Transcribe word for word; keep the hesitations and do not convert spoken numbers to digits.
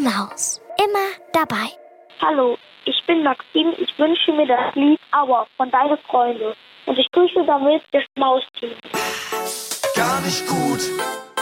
Maus. Immer dabei. Hallo, ich bin Maxim. Ich wünsche mir das Lied Aua von Deine Freunde. Und ich grüße damit das Mausteam. Gar nicht gut.